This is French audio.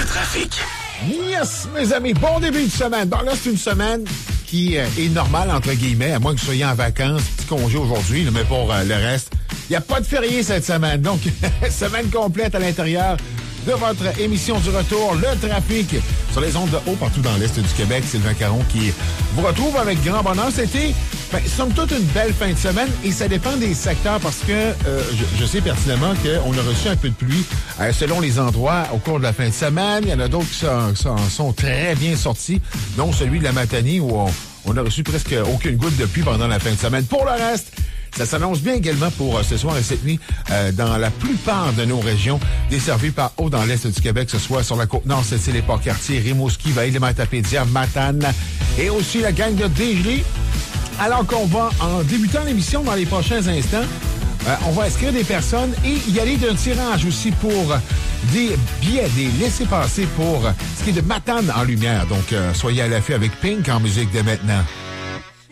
trafic. Yes, mes amis, bon début de semaine. Bon, là, c'est une semaine qui est normale, entre guillemets, à moins que vous soyez en vacances, petit congé aujourd'hui, mais pour le reste, il n'y a pas de férié cette semaine. Donc, semaine complète à l'intérieur de votre émission du retour, le trafic, sur les ondes de haut partout dans l'Est du Québec. Sylvain Caron qui vous retrouve avec grand bonheur. C'était, somme toute, une belle fin de semaine et ça dépend des secteurs parce que je sais pertinemment qu'on a reçu un peu de pluie selon les endroits au cours de la fin de semaine. Il y en a d'autres qui sont très bien sortis, dont celui de la Matanie où on a reçu presque aucune goutte de pluie pendant la fin de semaine. Pour le reste, ça s'annonce bien également pour ce soir et cette nuit dans la plupart de nos régions desservies par eau dans l'Est du Québec, que ce soit sur la Côte-Nord, Sept-Îles et Port-Cartier, Rimouski, Vaille-des-Matapédia, Matane et aussi la gang de Desjardins. Alors qu'on va, en débutant l'émission dans les prochains instants, on va inscrire des personnes et y aller d'un tirage aussi pour des billets, des laissez-passer pour ce qui est de Matane en lumière. Donc, soyez à l'affût avec Pink en musique dès maintenant.